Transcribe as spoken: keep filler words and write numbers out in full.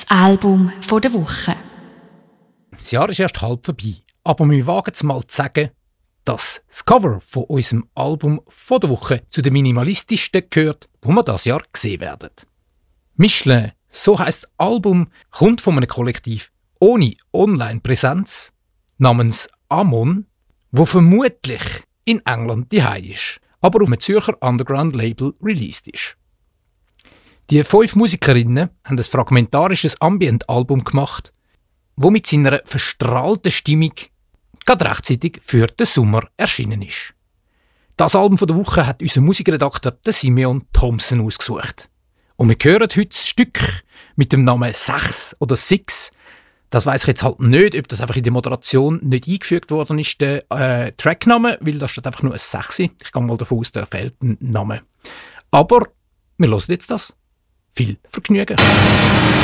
Album von der Woche. Das Jahr ist erst halb vorbei, aber wir wagen es mal zu sagen, dass das Cover von unserem Album von der Woche zu den minimalistischsten gehört, wo wir dieses Jahr gesehen werden. Michelin, so heisst das Album, kommt von einem Kollektiv ohne Online-Präsenz namens Amon, wo vermutlich in England daheim ist, aber auf einem Zürcher Underground-Label released ist. Die fünf Musikerinnen haben ein fragmentarisches Ambient-Album gemacht, das mit seiner verstrahlten Stimmung gerade rechtzeitig für den Sommer erschienen ist. Das Album der Woche hat unser Musikredakteur Simeon Thompson ausgesucht. Und wir hören heute das Stück mit dem Namen sechs oder Six. Das weiss ich jetzt halt nicht, ob das einfach in der Moderation nicht eingefügt worden ist, der äh, Trackname, weil da steht einfach nur ein sechs. Ich gehe mal davon aus, da fehlt ein Name. Aber wir hören jetzt das. Viel Vergnügen.